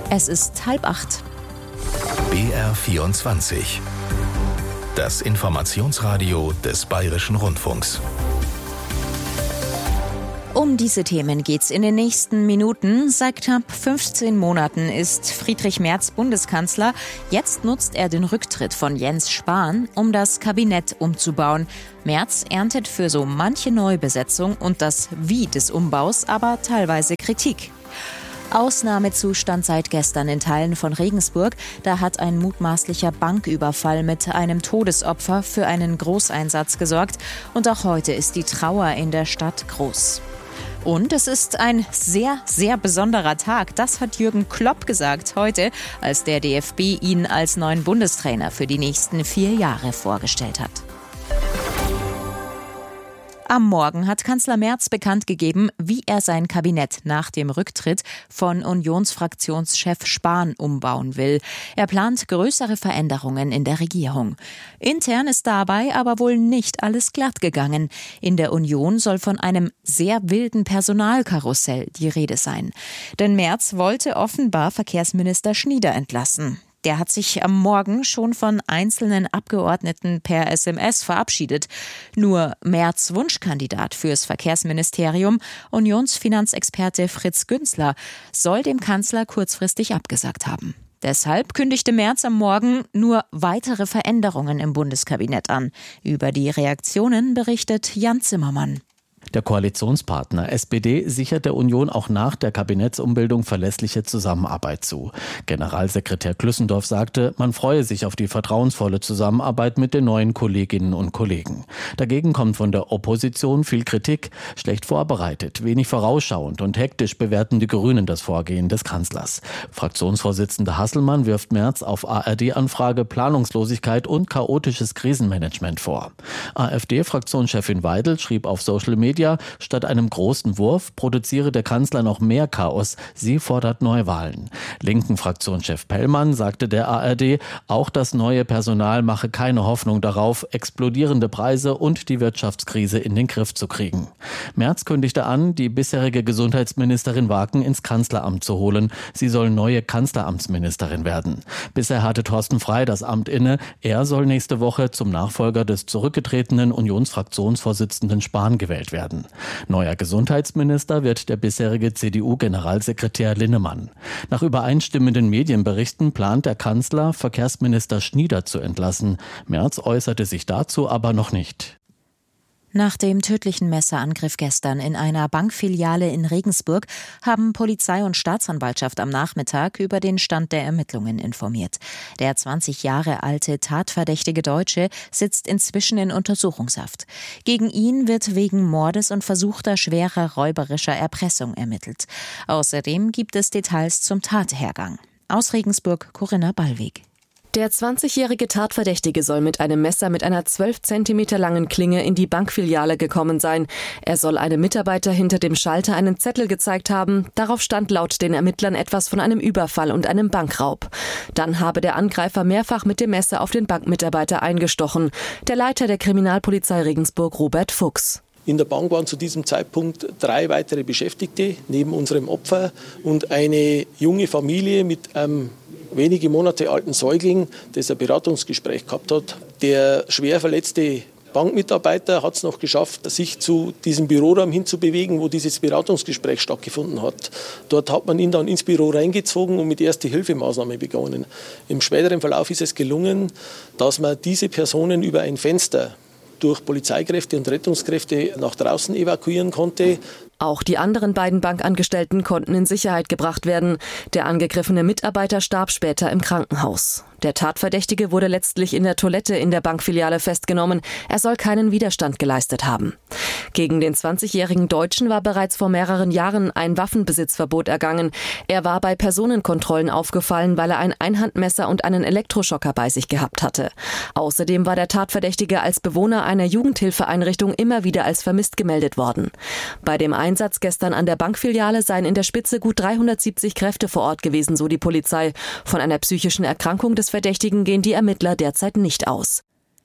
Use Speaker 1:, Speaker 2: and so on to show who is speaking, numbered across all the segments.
Speaker 1: Es ist 7:30.
Speaker 2: BR24. Das Informationsradio des Bayerischen Rundfunks.
Speaker 1: Um diese Themen geht's in den nächsten Minuten. Seit knapp 15 Monaten ist Friedrich Merz Bundeskanzler. Jetzt nutzt er den Rücktritt von Jens Spahn, um das Kabinett umzubauen. Merz erntet für so manche Neubesetzung und das Wie des Umbaus aber teilweise Kritik. Ausnahmezustand seit gestern in Teilen von Regensburg. Da hat ein mutmaßlicher Banküberfall mit einem Todesopfer für einen Großeinsatz gesorgt. Und auch heute ist die Trauer in der Stadt groß. Und es ist ein sehr, sehr besonderer Tag. Das hat Jürgen Klopp gesagt heute, als der DFB ihn als neuen Bundestrainer für die nächsten 4 Jahre vorgestellt hat. Am Morgen hat Kanzler Merz bekannt gegeben, wie er sein Kabinett nach dem Rücktritt von Unionsfraktionschef Spahn umbauen will. Er plant größere Veränderungen in der Regierung. Intern ist dabei aber wohl nicht alles glatt gegangen. In der Union soll von einem sehr wilden Personalkarussell die Rede sein. Denn Merz wollte offenbar Verkehrsminister Schnieder entlassen. Der hat sich am Morgen schon von einzelnen Abgeordneten per SMS verabschiedet. Nur Merz' Wunschkandidat fürs Verkehrsministerium, Unionsfinanzexperte Fritz Günzler, soll dem Kanzler kurzfristig abgesagt haben. Deshalb kündigte Merz am Morgen nur weitere Veränderungen im Bundeskabinett an. Über die Reaktionen berichtet Jan Zimmermann.
Speaker 3: Der Koalitionspartner SPD sichert der Union auch nach der Kabinettsumbildung verlässliche Zusammenarbeit zu. Generalsekretär Klüssendorf sagte, man freue sich auf die vertrauensvolle Zusammenarbeit mit den neuen Kolleginnen und Kollegen. Dagegen kommt von der Opposition viel Kritik, schlecht vorbereitet, wenig vorausschauend und hektisch bewerten die Grünen das Vorgehen des Kanzlers. Fraktionsvorsitzender Hasselmann wirft Merz auf ARD-Anfrage Planungslosigkeit und chaotisches Krisenmanagement vor. AfD-Fraktionschefin Weidel schrieb auf Social Media, statt einem großen Wurf produziere der Kanzler noch mehr Chaos. Sie fordert Neuwahlen. Linken Fraktionschef Pellmann sagte der ARD, auch das neue Personal mache keine Hoffnung darauf, explodierende Preise und die Wirtschaftskrise in den Griff zu kriegen. Merz kündigte an, die bisherige Gesundheitsministerin Waken ins Kanzleramt zu holen. Sie soll neue Kanzleramtsministerin werden. Bisher hatte Thorsten Frey das Amt inne. Er soll nächste Woche zum Nachfolger des zurückgetretenen Unionsfraktionsvorsitzenden Spahn gewählt werden. Neuer Gesundheitsminister wird der bisherige CDU-Generalsekretär Linnemann. Nach übereinstimmenden Medienberichten plant der Kanzler, Verkehrsminister Schnieder zu entlassen. Merz äußerte sich dazu aber noch nicht.
Speaker 1: Nach dem tödlichen Messerangriff gestern in einer Bankfiliale in Regensburg haben Polizei und Staatsanwaltschaft am Nachmittag über den Stand der Ermittlungen informiert. Der 20 Jahre alte tatverdächtige Deutsche sitzt inzwischen in Untersuchungshaft. Gegen ihn wird wegen Mordes und versuchter schwerer räuberischer Erpressung ermittelt. Außerdem gibt es Details zum Tathergang. Aus Regensburg Corinna Ballweg.
Speaker 4: Der 20-jährige Tatverdächtige soll mit einem Messer mit einer 12 Zentimeter langen Klinge in die Bankfiliale gekommen sein. Er soll einem Mitarbeiter hinter dem Schalter einen Zettel gezeigt haben. Darauf stand laut den Ermittlern etwas von einem Überfall und einem Bankraub. Dann habe der Angreifer mehrfach mit dem Messer auf den Bankmitarbeiter eingestochen. Der Leiter der Kriminalpolizei Regensburg, Robert Fuchs.
Speaker 5: In der Bank waren zu diesem Zeitpunkt 3 weitere Beschäftigte neben unserem Opfer und eine junge Familie mit einem wenige Monate alten Säugling, das ein Beratungsgespräch gehabt hat. Der schwer verletzte Bankmitarbeiter hat es noch geschafft, sich zu diesem Büroraum hinzubewegen, wo dieses Beratungsgespräch stattgefunden hat. Dort hat man ihn dann ins Büro reingezogen und mit Erste-Hilfe-Maßnahmen begonnen. Im späteren Verlauf ist es gelungen, dass man diese Personen über ein Fenster durch Polizeikräfte und Rettungskräfte nach draußen evakuieren konnte.
Speaker 4: Auch die anderen beiden Bankangestellten konnten in Sicherheit gebracht werden. Der angegriffene Mitarbeiter starb später im Krankenhaus. Der Tatverdächtige wurde letztlich in der Toilette in der Bankfiliale festgenommen. Er soll keinen Widerstand geleistet haben. Gegen den 20-jährigen Deutschen war bereits vor mehreren Jahren ein Waffenbesitzverbot ergangen. Er war bei Personenkontrollen aufgefallen, weil er ein Einhandmesser und einen Elektroschocker bei sich gehabt hatte. Außerdem war der Tatverdächtige als Bewohner einer Jugendhilfeeinrichtung immer wieder als vermisst gemeldet worden. Bei dem Einsatz gestern an der Bankfiliale seien in der Spitze gut 370 Kräfte vor Ort gewesen, so die Polizei. Von einer psychischen Erkrankung des Verdächtigen gehen die Ermittler derzeit nicht aus.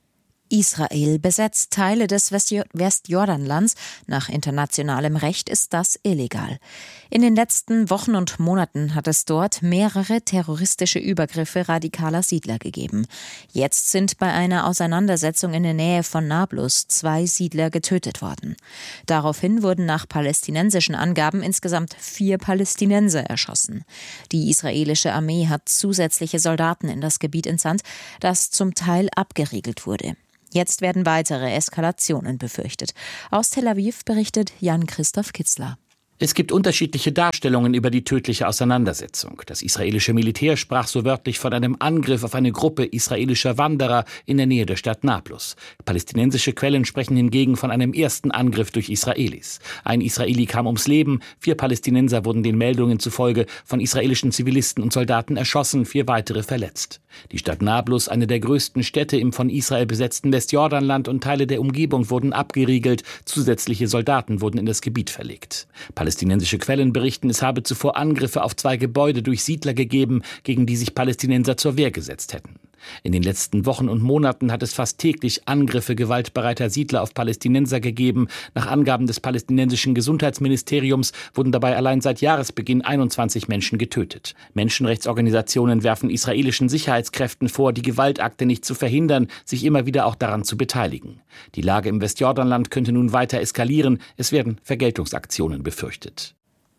Speaker 1: Israel besetzt Teile des Westjordanlands. Nach internationalem Recht ist das illegal. In den letzten Wochen und Monaten hat es dort mehrere terroristische Übergriffe radikaler Siedler gegeben. Jetzt sind bei einer Auseinandersetzung in der Nähe von Nablus 2 Siedler getötet worden. Daraufhin wurden nach palästinensischen Angaben insgesamt 4 Palästinenser erschossen. Die israelische Armee hat zusätzliche Soldaten in das Gebiet entsandt, das zum Teil abgeriegelt wurde. Jetzt werden weitere Eskalationen befürchtet. Aus Tel Aviv berichtet Jan-Christoph Kitzler.
Speaker 6: Es gibt unterschiedliche Darstellungen über die tödliche Auseinandersetzung. Das israelische Militär sprach so wörtlich von einem Angriff auf eine Gruppe israelischer Wanderer in der Nähe der Stadt Nablus. Palästinensische Quellen sprechen hingegen von einem ersten Angriff durch Israelis. Ein Israeli kam ums Leben, 4 Palästinenser wurden den Meldungen zufolge von israelischen Zivilisten und Soldaten erschossen, 4 weitere verletzt. Die Stadt Nablus, eine der größten Städte im von Israel besetzten Westjordanland, und Teile der Umgebung wurden abgeriegelt, zusätzliche Soldaten wurden in das Gebiet verlegt. Palästinensische Quellen berichten, es habe zuvor Angriffe auf 2 Gebäude durch Siedler gegeben, gegen die sich Palästinenser zur Wehr gesetzt hätten. In den letzten Wochen und Monaten hat es fast täglich Angriffe gewaltbereiter Siedler auf Palästinenser gegeben. Nach Angaben des palästinensischen Gesundheitsministeriums wurden dabei allein seit Jahresbeginn 21 Menschen getötet. Menschenrechtsorganisationen werfen israelischen Sicherheitskräften vor, die Gewaltakte nicht zu verhindern, sich immer wieder auch daran zu beteiligen. Die Lage im Westjordanland könnte nun weiter eskalieren. Es werden Vergeltungsaktionen befürchtet.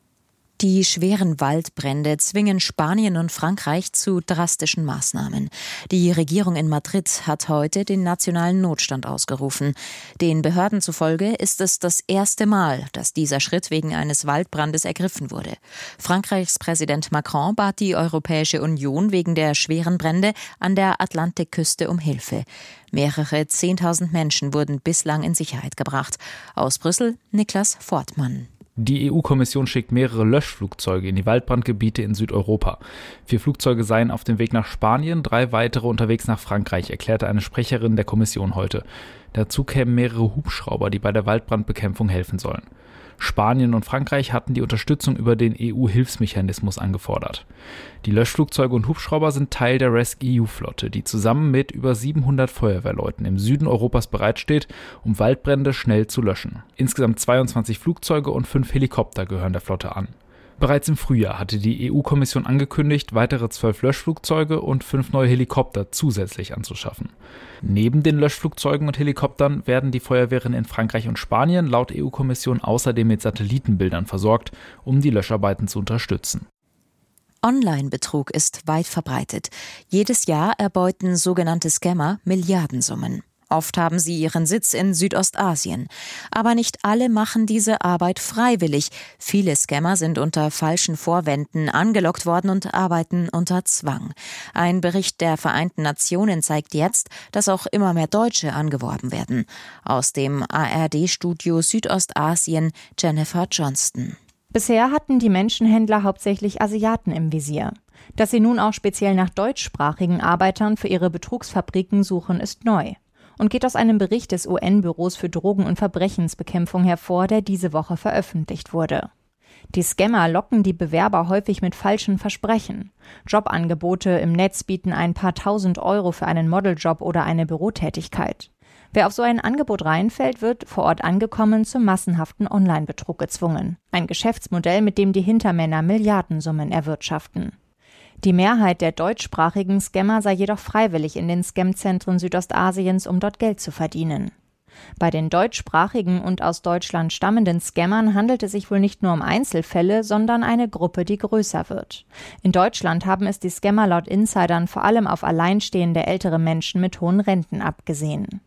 Speaker 1: Die schweren Waldbrände zwingen Spanien und Frankreich zu drastischen Maßnahmen. Die Regierung in Madrid hat heute den nationalen Notstand ausgerufen. Den Behörden zufolge ist es das erste Mal, dass dieser Schritt wegen eines Waldbrandes ergriffen wurde. Frankreichs Präsident Macron bat die Europäische Union wegen der schweren Brände an der Atlantikküste um Hilfe. Mehrere 10.000 Menschen wurden bislang in Sicherheit gebracht. Aus Brüssel Niklas Fortmann.
Speaker 7: Die EU-Kommission schickt mehrere Löschflugzeuge in die Waldbrandgebiete in Südeuropa. 4 Flugzeuge seien auf dem Weg nach Spanien, 3 weitere unterwegs nach Frankreich, erklärte eine Sprecherin der Kommission heute. Dazu kämen mehrere Hubschrauber, die bei der Waldbrandbekämpfung helfen sollen. Spanien und Frankreich hatten die Unterstützung über den EU-Hilfsmechanismus angefordert. Die Löschflugzeuge und Hubschrauber sind Teil der RescEU-Flotte, die zusammen mit über 700 Feuerwehrleuten im Süden Europas bereitsteht, um Waldbrände schnell zu löschen. Insgesamt 22 Flugzeuge und 5 Helikopter gehören der Flotte an. Bereits im Frühjahr hatte die EU-Kommission angekündigt, weitere 12 Löschflugzeuge und 5 neue Helikopter zusätzlich anzuschaffen. Neben den Löschflugzeugen und Helikoptern werden die Feuerwehren in Frankreich und Spanien laut EU-Kommission außerdem mit Satellitenbildern versorgt, um die Löscharbeiten zu unterstützen.
Speaker 1: Online-Betrug ist weit verbreitet. Jedes Jahr erbeuten sogenannte Scammer Milliardensummen. Oft haben sie ihren Sitz in Südostasien. Aber nicht alle machen diese Arbeit freiwillig. Viele Scammer sind unter falschen Vorwänden angelockt worden und arbeiten unter Zwang. Ein Bericht der Vereinten Nationen zeigt jetzt, dass auch immer mehr Deutsche angeworben werden. Aus dem ARD-Studio Südostasien Jennifer Johnston.
Speaker 8: Bisher hatten die Menschenhändler hauptsächlich Asiaten im Visier. Dass sie nun auch speziell nach deutschsprachigen Arbeitern für ihre Betrugsfabriken suchen, ist neu. Und geht aus einem Bericht des UN-Büros für Drogen- und Verbrechensbekämpfung hervor, der diese Woche veröffentlicht wurde. Die Scammer locken die Bewerber häufig mit falschen Versprechen. Jobangebote im Netz bieten ein paar tausend Euro für einen Modeljob oder eine Bürotätigkeit. Wer auf so ein Angebot reinfällt, wird vor Ort angekommen zum massenhaften Online-Betrug gezwungen. Ein Geschäftsmodell, mit dem die Hintermänner Milliardensummen erwirtschaften. Die Mehrheit der deutschsprachigen Scammer sei jedoch freiwillig in den Scam-Zentren Südostasiens, um dort Geld zu verdienen. Bei den deutschsprachigen und aus Deutschland stammenden Scammern handelt es sich wohl nicht nur um Einzelfälle, sondern eine Gruppe, die größer wird. In Deutschland haben es die Scammer laut Insidern vor allem auf alleinstehende ältere Menschen mit hohen Renten abgesehen.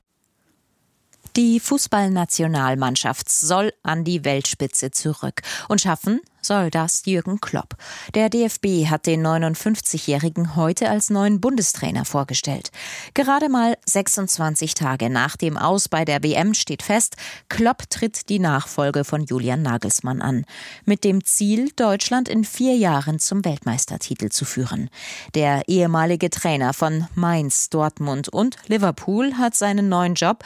Speaker 1: Die Fußballnationalmannschaft soll an die Weltspitze zurück. Und schaffen soll das Jürgen Klopp. Der DFB hat den 59-Jährigen heute als neuen Bundestrainer vorgestellt. Gerade mal 26 Tage nach dem Aus bei der WM steht fest, Klopp tritt die Nachfolge von Julian Nagelsmann an. Mit dem Ziel, Deutschland in 4 Jahren zum Weltmeistertitel zu führen. Der ehemalige Trainer von Mainz, Dortmund und Liverpool hat seinen neuen Job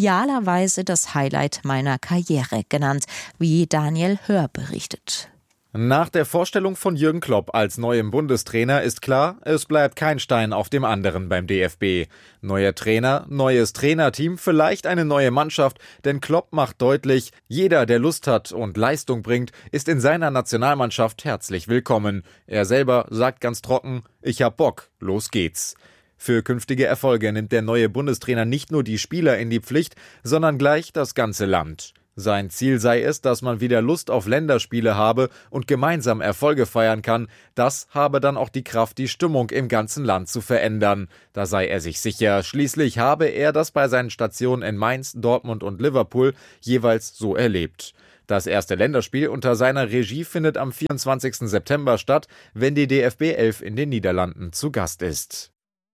Speaker 1: idealerweise das Highlight meiner Karriere genannt, wie Daniel Hör berichtet.
Speaker 9: Nach der Vorstellung von Jürgen Klopp als neuem Bundestrainer ist klar, es bleibt kein Stein auf dem anderen beim DFB. Neuer Trainer, neues Trainerteam, vielleicht eine neue Mannschaft, denn Klopp macht deutlich, jeder, der Lust hat und Leistung bringt, ist in seiner Nationalmannschaft herzlich willkommen. Er selber sagt ganz trocken, ich hab Bock, los geht's. Für künftige Erfolge nimmt der neue Bundestrainer nicht nur die Spieler in die Pflicht, sondern gleich das ganze Land. Sein Ziel sei es, dass man wieder Lust auf Länderspiele habe und gemeinsam Erfolge feiern kann. Das habe dann auch die Kraft, die Stimmung im ganzen Land zu verändern. Da sei er sich sicher. Schließlich habe er das bei seinen Stationen in Mainz, Dortmund und Liverpool jeweils so erlebt. Das erste Länderspiel unter seiner Regie findet am 24. September statt, wenn die DFB 11 in den Niederlanden zu Gast ist.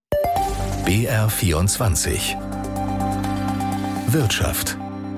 Speaker 2: BR24 Wirtschaft.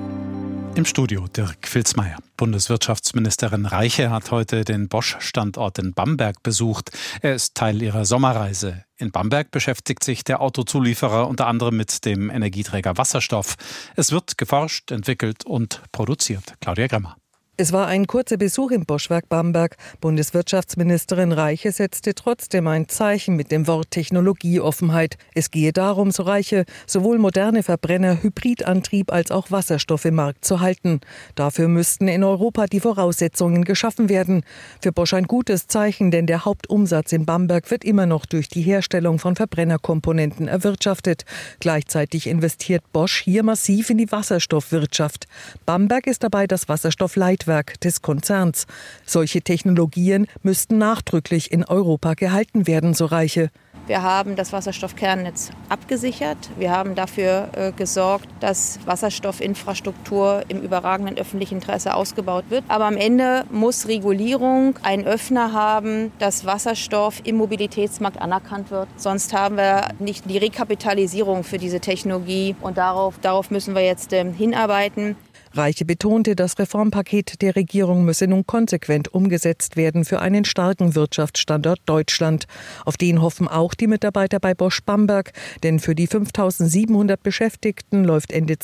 Speaker 10: Im Studio Dirk Filzmeier. Bundeswirtschaftsministerin Reiche hat heute den Bosch-Standort in Bamberg besucht. Er ist Teil ihrer Sommerreise. In Bamberg beschäftigt sich der Autozulieferer unter anderem mit dem Energieträger Wasserstoff. Es wird geforscht, entwickelt und produziert. Claudia Gremmer.
Speaker 11: Es war ein kurzer Besuch im Bosch-Werk Bamberg. Bundeswirtschaftsministerin Reiche setzte trotzdem ein Zeichen mit dem Wort Technologieoffenheit. Es gehe darum, so Reiche, sowohl moderne Verbrenner, Hybridantrieb als auch Wasserstoff im Markt zu halten. Dafür müssten in Europa die Voraussetzungen geschaffen werden. Für Bosch ein gutes Zeichen, denn der Hauptumsatz in Bamberg wird immer noch durch die Herstellung von Verbrennerkomponenten erwirtschaftet. Gleichzeitig investiert Bosch hier massiv in die Wasserstoffwirtschaft. Bamberg ist dabei das Wasserstoffleitwerk des Konzerns. Solche Technologien müssten nachdrücklich in Europa gehalten werden, so Reiche.
Speaker 12: Wir haben das Wasserstoffkernnetz abgesichert. Wir haben dafür gesorgt, dass Wasserstoffinfrastruktur im überragenden öffentlichen Interesse ausgebaut wird. Aber am Ende muss Regulierung einen Öffner haben, dass Wasserstoff im Mobilitätsmarkt anerkannt wird. Sonst haben wir nicht die Rekapitalisierung für diese Technologie. Und darauf müssen wir jetzt hinarbeiten.
Speaker 11: Reiche betonte, das Reformpaket der Regierung müsse nun konsequent umgesetzt werden für einen starken Wirtschaftsstandort Deutschland. Auf den hoffen auch die Mitarbeiter bei Bosch Bamberg, denn für die 5.700 Beschäftigten läuft Ende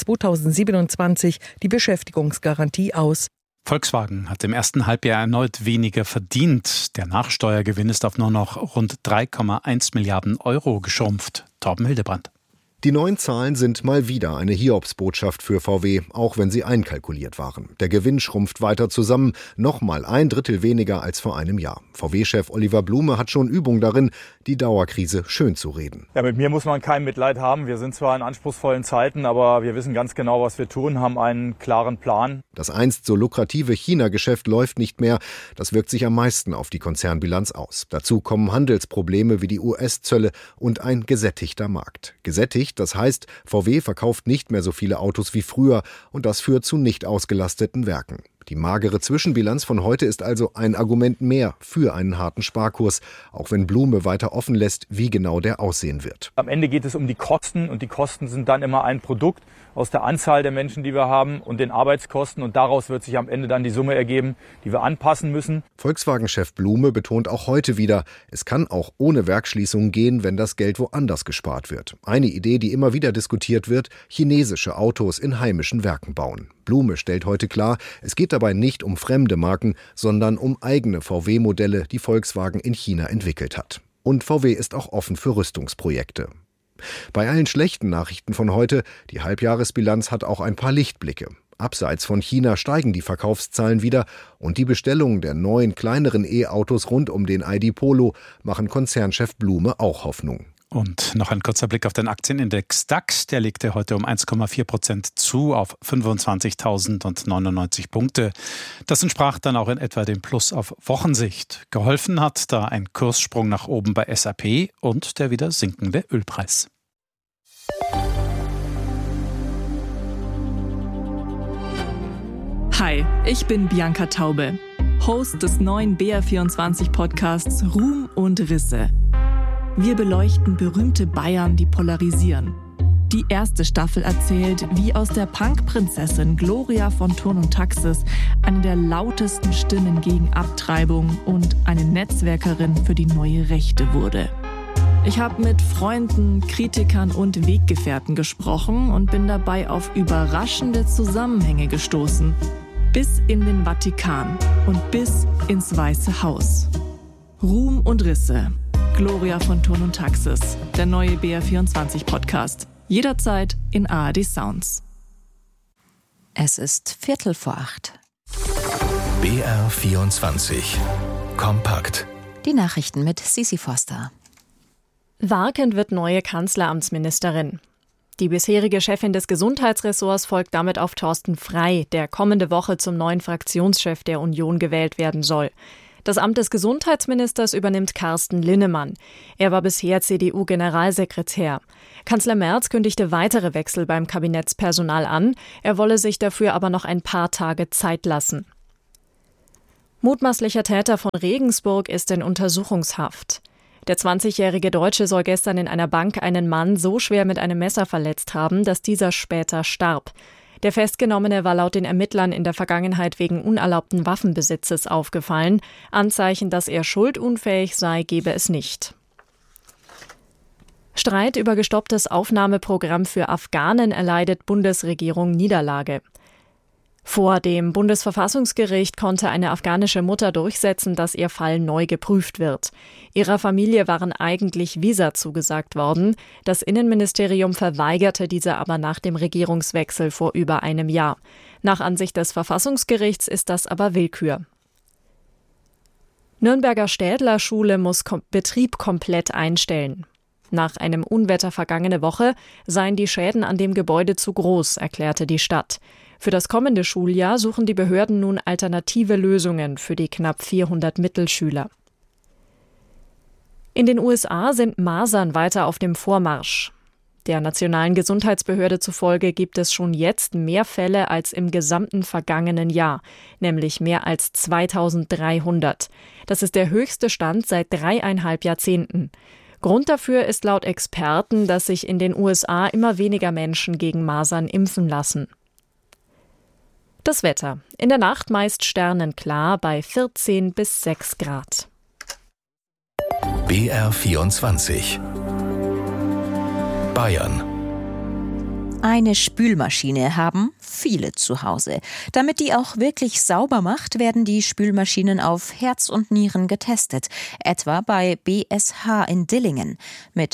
Speaker 11: 2027 die Beschäftigungsgarantie aus.
Speaker 10: Volkswagen hat im ersten Halbjahr erneut weniger verdient. Der Nachsteuergewinn ist auf nur noch rund 3,1 Milliarden Euro geschrumpft. Torben Hildebrand.
Speaker 13: Die neuen Zahlen sind mal wieder eine Hiobsbotschaft für VW, auch wenn sie einkalkuliert waren. Der Gewinn schrumpft weiter zusammen, nochmal 1/3 weniger als vor einem Jahr. VW-Chef Oliver Blume hat schon Übung darin, die Dauerkrise schön zu reden.
Speaker 14: Ja, mit mir muss man kein Mitleid haben. Wir sind zwar in anspruchsvollen Zeiten, aber wir wissen ganz genau, was wir tun, haben einen klaren Plan.
Speaker 13: Das einst so lukrative China-Geschäft läuft nicht mehr. Das wirkt sich am meisten auf die Konzernbilanz aus. Dazu kommen Handelsprobleme wie die US-Zölle und ein gesättigter Markt. Gesättigt, das heißt, VW verkauft nicht mehr so viele Autos wie früher und das führt zu nicht ausgelasteten Werken. Die magere Zwischenbilanz von heute ist also ein Argument mehr für einen harten Sparkurs, auch wenn Blume weiter offen lässt, wie genau der aussehen wird.
Speaker 14: Am Ende geht es um die Kosten und die Kosten sind dann immer ein Produkt aus der Anzahl der Menschen, die wir haben und den Arbeitskosten und daraus wird sich am Ende dann die Summe ergeben, die wir anpassen müssen.
Speaker 13: Volkswagen-Chef Blume betont auch heute wieder, es kann auch ohne Werksschließungen gehen, wenn das Geld woanders gespart wird. Eine Idee, die immer wieder diskutiert wird, chinesische Autos in heimischen Werken bauen. Blume stellt heute klar, es geht dabei nicht um fremde Marken, sondern um eigene VW-Modelle, die Volkswagen in China entwickelt hat. Und VW ist auch offen für Rüstungsprojekte. Bei allen schlechten Nachrichten von heute, die Halbjahresbilanz hat auch ein paar Lichtblicke. Abseits von China steigen die Verkaufszahlen wieder und die Bestellungen der neuen, kleineren E-Autos rund um den ID Polo machen Konzernchef Blume auch Hoffnung.
Speaker 10: Und noch ein kurzer Blick auf den Aktienindex DAX. Der legte heute um 1,4% zu auf 25.099 Punkte. Das entsprach dann auch in etwa dem Plus auf Wochensicht. Geholfen hat da ein Kurssprung nach oben bei SAP und der wieder sinkende Ölpreis.
Speaker 15: Hi, ich bin Bianca Taube, Host des neuen BR24-Podcasts Ruhm und Risse. Wir beleuchten berühmte Bayern, die polarisieren. Die erste Staffel erzählt, wie aus der Punk-Prinzessin Gloria von Thurn und Taxis eine der lautesten Stimmen gegen Abtreibung und eine Netzwerkerin für die neue Rechte wurde. Ich habe mit Freunden, Kritikern und Weggefährten gesprochen und bin dabei auf überraschende Zusammenhänge gestoßen. Bis in den Vatikan und bis ins Weiße Haus. Ruhm und Risse. Gloria von Thurn und Taxis. Der neue BR24-Podcast. Jederzeit in ARD Sounds.
Speaker 1: Es ist 7:45.
Speaker 2: BR24 Kompakt.
Speaker 1: Die Nachrichten mit Sisi Foster.
Speaker 16: Warkend wird neue Kanzleramtsministerin. Die bisherige Chefin des Gesundheitsressorts folgt damit auf Thorsten Frey, der kommende Woche zum neuen Fraktionschef der Union gewählt werden soll. Das Amt des Gesundheitsministers übernimmt Carsten Linnemann. Er war bisher CDU-Generalsekretär. Kanzler Merz kündigte weitere Wechsel beim Kabinettspersonal an. Er wolle sich dafür aber noch ein paar Tage Zeit lassen. Mutmaßlicher Täter von Regensburg ist in Untersuchungshaft. Der 20-jährige Deutsche soll gestern in einer Bank einen Mann so schwer mit einem Messer verletzt haben, dass dieser später starb. Der Festgenommene war laut den Ermittlern in der Vergangenheit wegen unerlaubten Waffenbesitzes aufgefallen. Anzeichen, dass er schuldunfähig sei, gebe es nicht. Streit über gestopptes Aufnahmeprogramm für Afghanen erleidet Bundesregierung Niederlage. Vor dem Bundesverfassungsgericht konnte eine afghanische Mutter durchsetzen, dass ihr Fall neu geprüft wird. Ihrer Familie waren eigentlich Visa zugesagt worden. Das Innenministerium verweigerte diese aber nach dem Regierungswechsel vor über einem Jahr. Nach Ansicht des Verfassungsgerichts ist das aber Willkür. Nürnberger Städler-Schule muss Betrieb komplett einstellen. Nach einem Unwetter vergangene Woche seien die Schäden an dem Gebäude zu groß, erklärte die Stadt. Für das kommende Schuljahr suchen die Behörden nun alternative Lösungen für die knapp 400 Mittelschüler. In den USA sind Masern weiter auf dem Vormarsch. Der Nationalen Gesundheitsbehörde zufolge gibt es schon jetzt mehr Fälle als im gesamten vergangenen Jahr, nämlich mehr als 2300. Das ist der höchste Stand seit 3,5 Jahrzehnten. Grund dafür ist laut Experten, dass sich in den USA immer weniger Menschen gegen Masern impfen lassen. Das Wetter. In der Nacht meist sternenklar bei 14 bis 6 Grad.
Speaker 2: BR24 Bayern.
Speaker 1: Eine Spülmaschine haben viele zu Hause. Damit die auch wirklich sauber macht, werden die Spülmaschinen auf Herz und Nieren getestet. Etwa bei BSH in Dillingen. Mit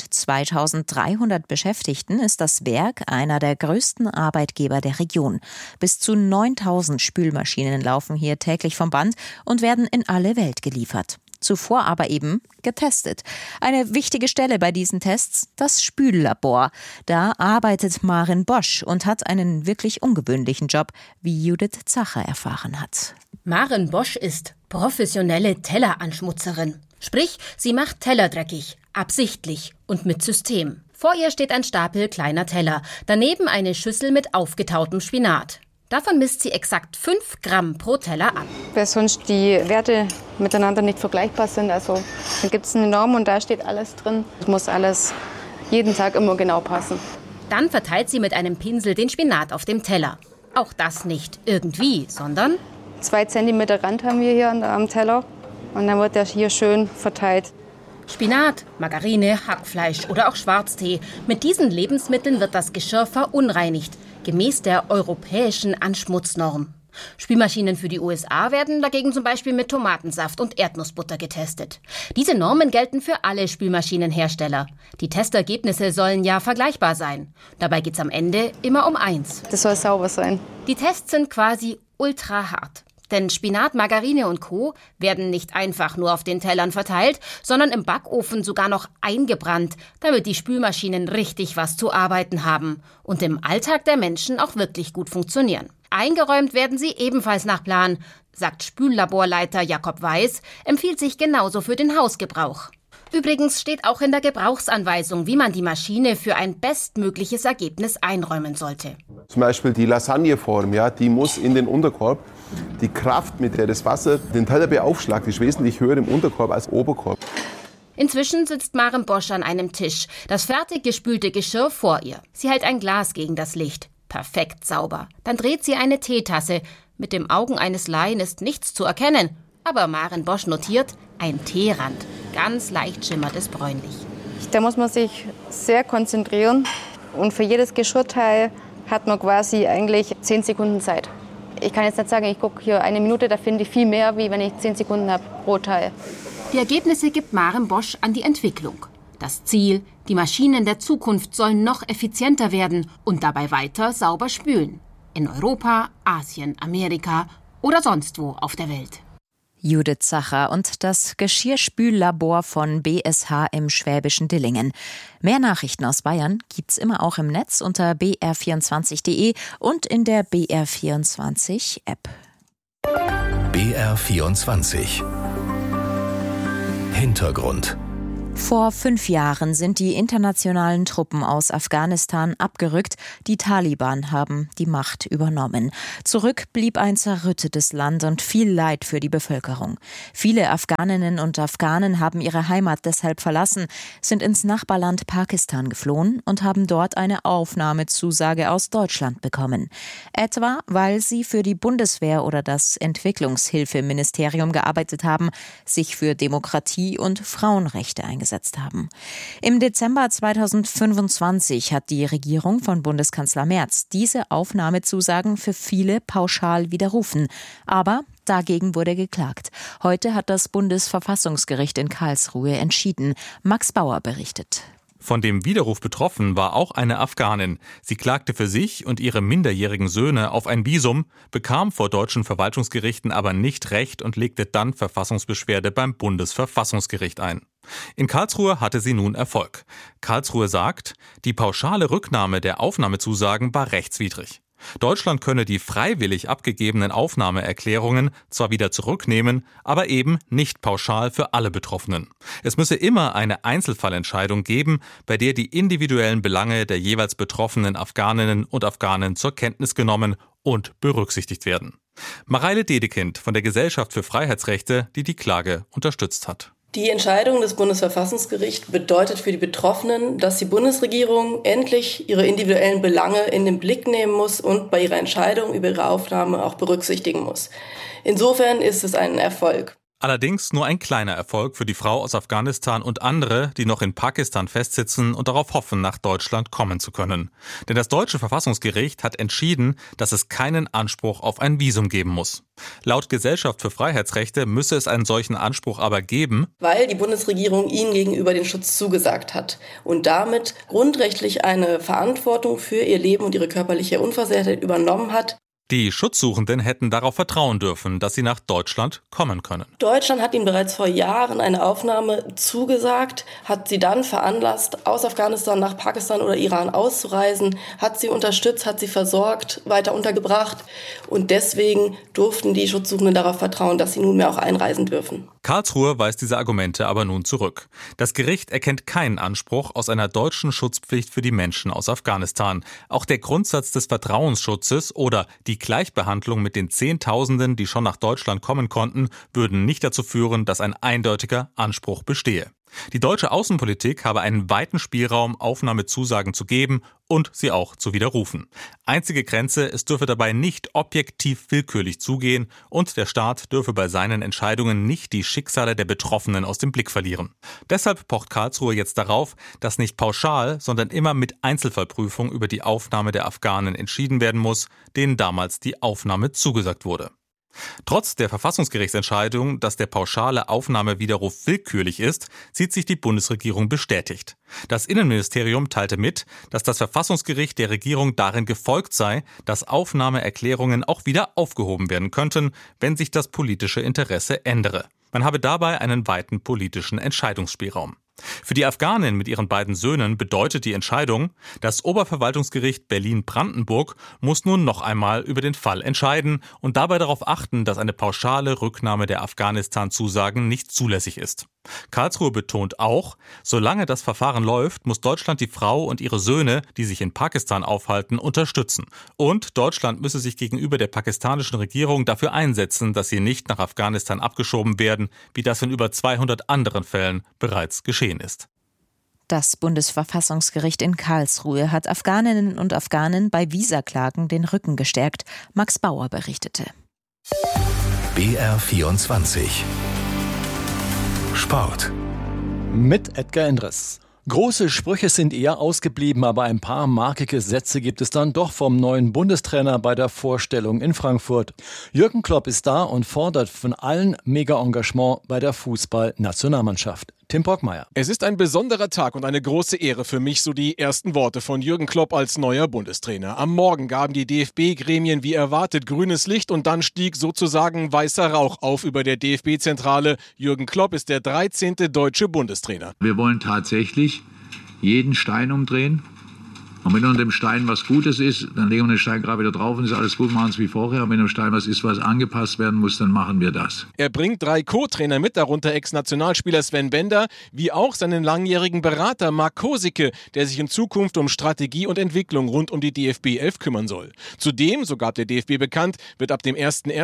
Speaker 1: 2300 Beschäftigten ist das Werk einer der größten Arbeitgeber der Region. Bis zu 9000 Spülmaschinen laufen hier täglich vom Band und werden in alle Welt geliefert. Zuvor aber eben getestet. Eine wichtige Stelle bei diesen Tests, das Spüllabor. Da arbeitet Maren Bosch und hat einen wirklich ungewöhnlichen Job, wie Judith Zacher erfahren hat.
Speaker 17: Maren Bosch ist professionelle Telleranschmutzerin. Sprich, sie macht Teller dreckig, absichtlich und mit System. Vor ihr steht ein Stapel kleiner Teller, daneben eine Schüssel mit aufgetautem Spinat. Davon misst sie exakt 5 Gramm pro Teller ab.
Speaker 12: Weil sonst die Werte miteinander nicht vergleichbar sind. Also da gibt es eine Norm und da steht alles drin. Es muss alles jeden Tag immer genau passen.
Speaker 17: Dann verteilt sie mit einem Pinsel den Spinat auf dem Teller. Auch das nicht irgendwie, sondern
Speaker 12: 2 Zentimeter Rand haben wir hier am Teller und dann wird der hier schön verteilt.
Speaker 17: Spinat, Margarine, Hackfleisch oder auch Schwarztee. Mit diesen Lebensmitteln wird das Geschirr verunreinigt, gemäß der europäischen Anschmutznorm. Spülmaschinen für die USA werden dagegen zum Beispiel mit Tomatensaft und Erdnussbutter getestet. Diese Normen gelten für alle Spülmaschinenhersteller. Die Testergebnisse sollen ja vergleichbar sein. Dabei geht's am Ende immer um eins.
Speaker 12: Das soll sauber sein.
Speaker 17: Die Tests sind quasi ultra hart. Denn Spinat, Margarine und Co. werden nicht einfach nur auf den Tellern verteilt, sondern im Backofen sogar noch eingebrannt, damit die Spülmaschinen richtig was zu arbeiten haben und im Alltag der Menschen auch wirklich gut funktionieren. Eingeräumt werden sie ebenfalls nach Plan, sagt Spüllaborleiter Jakob Weiß, empfiehlt sich genauso für den Hausgebrauch. Übrigens steht auch in der Gebrauchsanweisung, wie man die Maschine für ein bestmögliches Ergebnis einräumen sollte.
Speaker 18: Zum Beispiel die Lasagneform, ja, die muss in den Unterkorb. Die Kraft, mit der das Wasser den Teller beaufschlagt, ist wesentlich höher im Unterkorb als im Oberkorb.
Speaker 17: Inzwischen sitzt Maren Bosch an einem Tisch, das fertig gespülte Geschirr vor ihr. Sie hält ein Glas gegen das Licht. Perfekt sauber. Dann dreht sie eine Teetasse. Mit den Augen eines Laien ist nichts zu erkennen. Aber Maren Bosch notiert, ein Teerand. Ganz leicht schimmert es bräunlich.
Speaker 12: Da muss man sich sehr konzentrieren. Und für jedes Geschirrteil hat man quasi eigentlich 10 Sekunden Zeit. Ich kann jetzt nicht sagen, ich gucke hier 1 Minute, da finde ich viel mehr, wie wenn ich 10 Sekunden habe pro Teil.
Speaker 17: Die Ergebnisse gibt Maren Bosch an die Entwicklung. Das Ziel, die Maschinen der Zukunft sollen noch effizienter werden und dabei weiter sauber spülen. In Europa, Asien, Amerika oder sonst wo auf der Welt.
Speaker 1: Judith Zacher und das Geschirrspüllabor von BSH im schwäbischen Dillingen. Mehr Nachrichten aus Bayern gibt's immer auch im Netz unter br24.de und in der BR24-App.
Speaker 2: BR24 Hintergrund.
Speaker 1: Vor 5 Jahren sind die internationalen Truppen aus Afghanistan abgerückt. Die Taliban haben die Macht übernommen. Zurück blieb ein zerrüttetes Land und viel Leid für die Bevölkerung. Viele Afghaninnen und Afghanen haben ihre Heimat deshalb verlassen, sind ins Nachbarland Pakistan geflohen und haben dort eine Aufnahmezusage aus Deutschland bekommen. Etwa, weil sie für die Bundeswehr oder das Entwicklungshilfeministerium gearbeitet haben, sich für Demokratie und Frauenrechte eingesetzt haben. Im Dezember 2025 hat die Regierung von Bundeskanzler Merz diese Aufnahmezusagen für viele pauschal widerrufen. Aber dagegen wurde geklagt. Heute hat das Bundesverfassungsgericht in Karlsruhe entschieden. Max Bauer berichtet.
Speaker 19: Von dem Widerruf betroffen war auch eine Afghanin. Sie klagte für sich und ihre minderjährigen Söhne auf ein Visum, bekam vor deutschen Verwaltungsgerichten aber nicht Recht und legte dann Verfassungsbeschwerde beim Bundesverfassungsgericht ein. In Karlsruhe hatte sie nun Erfolg. Karlsruhe sagt, die pauschale Rücknahme der Aufnahmezusagen war rechtswidrig. Deutschland könne die freiwillig abgegebenen Aufnahmeerklärungen zwar wieder zurücknehmen, aber eben nicht pauschal für alle Betroffenen. Es müsse immer eine Einzelfallentscheidung geben, bei der die individuellen Belange der jeweils betroffenen Afghaninnen und Afghanen zur Kenntnis genommen und berücksichtigt werden. Mareile Dedekind von der Gesellschaft für Freiheitsrechte, die die Klage unterstützt hat.
Speaker 20: Die Entscheidung des Bundesverfassungsgerichts bedeutet für die Betroffenen, dass die Bundesregierung endlich ihre individuellen Belange in den Blick nehmen muss und bei ihrer Entscheidung über ihre Aufnahme auch berücksichtigen muss. Insofern ist es ein Erfolg.
Speaker 19: Allerdings nur ein kleiner Erfolg für die Frau aus Afghanistan und andere, die noch in Pakistan festsitzen und darauf hoffen, nach Deutschland kommen zu können. Denn das deutsche Verfassungsgericht hat entschieden, dass es keinen Anspruch auf ein Visum geben muss. Laut Gesellschaft für Freiheitsrechte müsse es einen solchen Anspruch aber geben,
Speaker 20: weil die Bundesregierung ihnen gegenüber den Schutz zugesagt hat und damit grundrechtlich eine Verantwortung für ihr Leben und ihre körperliche Unversehrtheit übernommen hat.
Speaker 19: Die Schutzsuchenden hätten darauf vertrauen dürfen, dass sie nach Deutschland kommen können.
Speaker 20: Deutschland hat ihnen bereits vor Jahren eine Aufnahme zugesagt, hat sie dann veranlasst, aus Afghanistan nach Pakistan oder Iran auszureisen, hat sie unterstützt, hat sie versorgt, weiter untergebracht und deswegen durften die Schutzsuchenden darauf vertrauen, dass sie nunmehr auch einreisen dürfen.
Speaker 19: Karlsruhe weist diese Argumente aber nun zurück. Das Gericht erkennt keinen Anspruch aus einer deutschen Schutzpflicht für die Menschen aus Afghanistan. Auch der Grundsatz des Vertrauensschutzes oder die Gleichbehandlung mit den Zehntausenden, die schon nach Deutschland kommen konnten, würden nicht dazu führen, dass ein eindeutiger Anspruch bestehe. Die deutsche Außenpolitik habe einen weiten Spielraum, Aufnahmezusagen zu geben und sie auch zu widerrufen. Einzige Grenze, es dürfe dabei nicht objektiv willkürlich zugehen und der Staat dürfe bei seinen Entscheidungen nicht die Schicksale der Betroffenen aus dem Blick verlieren. Deshalb pocht Karlsruhe jetzt darauf, dass nicht pauschal, sondern immer mit Einzelfallprüfung über die Aufnahme der Afghanen entschieden werden muss, denen damals die Aufnahme zugesagt wurde. Trotz der Verfassungsgerichtsentscheidung, dass der pauschale Aufnahmewiderruf willkürlich ist, sieht sich die Bundesregierung bestätigt. Das Innenministerium teilte mit, dass das Verfassungsgericht der Regierung darin gefolgt sei, dass Aufnahmeerklärungen auch wieder aufgehoben werden könnten, wenn sich das politische Interesse ändere. Man habe dabei einen weiten politischen Entscheidungsspielraum. Für die Afghanin mit ihren beiden Söhnen bedeutet die Entscheidung, das Oberverwaltungsgericht Berlin-Brandenburg muss nun noch einmal über den Fall entscheiden und dabei darauf achten, dass eine pauschale Rücknahme der Afghanistan-Zusagen nicht zulässig ist. Karlsruhe betont auch, solange das Verfahren läuft, muss Deutschland die Frau und ihre Söhne, die sich in Pakistan aufhalten, unterstützen. Und Deutschland müsse sich gegenüber der pakistanischen Regierung dafür einsetzen, dass sie nicht nach Afghanistan abgeschoben werden, wie das in über 200 anderen Fällen bereits geschehen ist.
Speaker 1: Das Bundesverfassungsgericht in Karlsruhe hat Afghaninnen und Afghanen bei Visaklagen den Rücken gestärkt. Max Bauer berichtete.
Speaker 2: BR24 Sport.
Speaker 3: Mit Edgar Endres.
Speaker 21: Große Sprüche sind eher ausgeblieben, aber ein paar markige Sätze gibt es dann doch vom neuen Bundestrainer bei der Vorstellung in Frankfurt. Jürgen Klopp ist da und fordert von allen Mega-Engagement bei der Fußball-Nationalmannschaft. Tim Brockmeier.
Speaker 22: Es ist ein besonderer Tag und eine große Ehre für mich, so die ersten Worte von Jürgen Klopp als neuer Bundestrainer. Am Morgen gaben die DFB-Gremien wie erwartet grünes Licht und dann stieg sozusagen weißer Rauch auf über der DFB-Zentrale. Jürgen Klopp ist der 13. deutsche Bundestrainer.
Speaker 23: Wir wollen tatsächlich jeden Stein umdrehen. Und wenn unter dem Stein was Gutes ist, dann legen wir den Stein gerade wieder drauf und ist alles gut, machen es wie vorher. Und wenn im Stein was ist, was angepasst werden muss, dann machen wir das.
Speaker 22: Er bringt 3 Co-Trainer mit, darunter Ex-Nationalspieler Sven Bender, wie auch seinen langjährigen Berater Marc Kosicke, der sich in Zukunft um Strategie und Entwicklung rund um die DFB 11 kümmern soll. Zudem, so gab der DFB bekannt, wird ab dem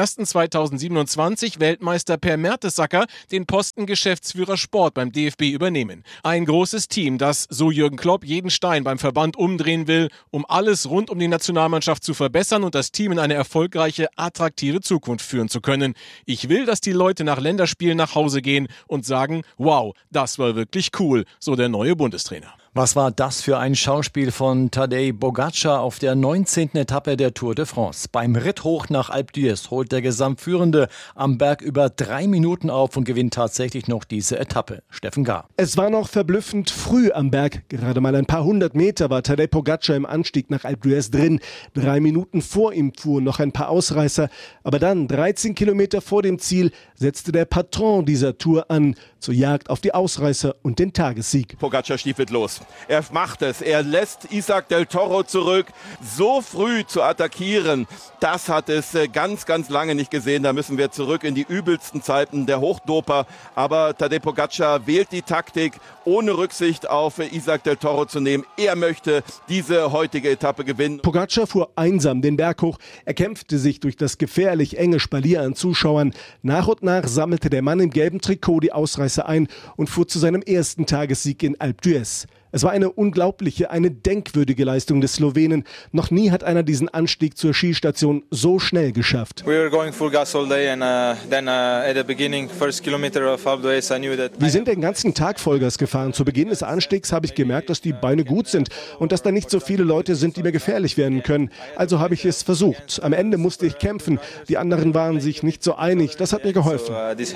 Speaker 22: 01.01.2027 Weltmeister Per Mertesacker den Posten Geschäftsführer Sport beim DFB übernehmen. Ein großes Team, das, so Jürgen Klopp, jeden Stein beim Verband umdrehen will, um alles rund um die Nationalmannschaft zu verbessern und das Team in eine erfolgreiche, attraktive Zukunft führen zu können. Ich will, dass die Leute nach Länderspielen nach Hause gehen und sagen, wow, das war wirklich cool, so der neue Bundestrainer.
Speaker 21: Was war das für ein Schauspiel von Tadej Pogačar auf der 19. Etappe der Tour de France? Beim Ritt hoch nach Alpe d'Huez holt der Gesamtführende am Berg über 3 Minuten auf und gewinnt tatsächlich noch diese Etappe. Steffen Gahr.
Speaker 24: Es war noch verblüffend früh am Berg. Gerade mal ein paar 100 Meter war Tadej Pogačar im Anstieg nach Alpe d'Huez drin. 3 Minuten vor ihm fuhren noch ein paar Ausreißer. Aber dann, 13 Kilometer vor dem Ziel, setzte der Patron dieser Tour an, zur Jagd auf die Ausreißer und den Tagessieg.
Speaker 25: Pogačar stiefelt los. Er macht es. Er lässt Isaac del Toro zurück. So früh zu attackieren, das hat es ganz, ganz lange nicht gesehen. Da müssen wir zurück in die übelsten Zeiten der Hochdoper. Aber Tadej Pogačar wählt die Taktik, ohne Rücksicht auf Isaac del Toro zu nehmen. Er möchte diese heutige Etappe gewinnen.
Speaker 24: Pogačar fuhr einsam den Berg hoch. Er kämpfte sich durch das gefährlich enge Spalier an Zuschauern. Nach und nach sammelte der Mann im gelben Trikot die Ausreißer ein und fuhr zu seinem ersten Tagessieg in Alpe d'Huez. Es war eine unglaubliche, eine denkwürdige Leistung des Slowenen. Noch nie hat einer diesen Anstieg zur Skistation so schnell geschafft.
Speaker 26: Wir
Speaker 24: sind den ganzen Tag Vollgas gefahren. Zu Beginn des Anstiegs habe ich gemerkt, dass die Beine gut sind und dass da nicht so viele Leute sind, die mir gefährlich werden können. Also habe ich es versucht. Am Ende musste ich kämpfen. Die anderen waren sich nicht so einig. Das hat mir geholfen.